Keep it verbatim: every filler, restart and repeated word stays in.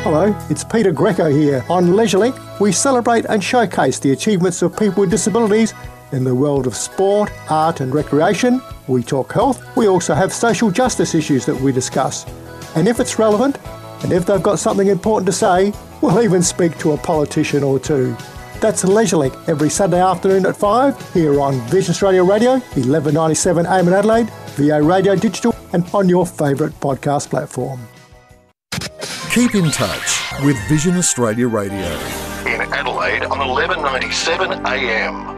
Hello, it's Peter Greco here. On LeisureLink, we celebrate and showcase the achievements of people with disabilities in the world of sport, art and recreation. We talk health. We also have social justice issues that we discuss. And if it's relevant, and if they've got something important to say, we'll even speak to a politician or two. That's LeisureLink every Sunday afternoon at five here on Vision Australia Radio, eleven ninety-seven A M in Adelaide, V O Radio Digital, and on your favourite podcast platform. Keep in touch with Vision Australia Radio. In Adelaide on eleven ninety-seven A M.